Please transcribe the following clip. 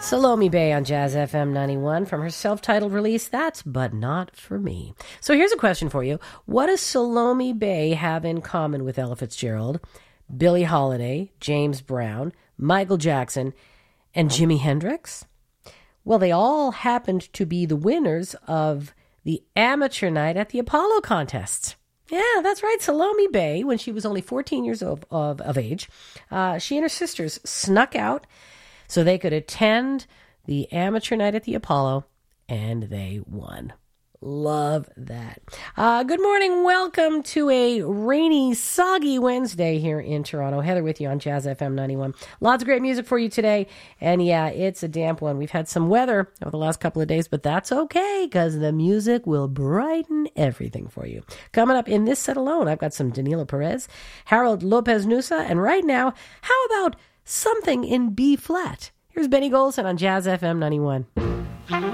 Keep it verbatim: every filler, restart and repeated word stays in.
Salome Bay on Jazz F M ninety-one from her self-titled release, That's But Not For Me. So here's a question for you. What does Salome Bay have in common with Ella Fitzgerald, Billie Holiday, James Brown, Michael Jackson, and Jimi Hendrix? Well, they all happened to be the winners of the amateur night at the Apollo contests. Yeah, that's right. Salome Bay, when she was only fourteen years of, of, of age, uh, she and her sisters snuck out so they could attend the amateur night at the Apollo, and they won. Love that. Uh, good morning. Welcome to a rainy, soggy Wednesday here in Toronto. Heather with you on Jazz F M ninety-one. Lots of great music for you today. And yeah, it's a damp one. We've had some weather over the last couple of days, but that's okay because the music will brighten everything for you. Coming up in this set alone, I've got some Danilo Perez, Harold Lopez Nusa, and right now, how about something in B flat? Here's Benny Golson on Jazz F M ninety-one.